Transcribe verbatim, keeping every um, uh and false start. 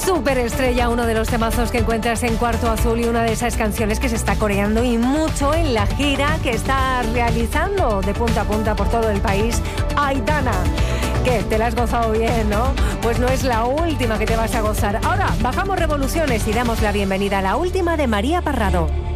Superestrella, uno de los temazos que encuentras en Cuarto Azul y una de esas canciones que se está coreando y mucho en la gira que está realizando de punta a punta por todo el país, Aitana. ¿Qué? ¿Te la has gozado bien, no? Pues no es la última que te vas a gozar. Ahora bajamos revoluciones y damos la bienvenida a la última de María Parrado.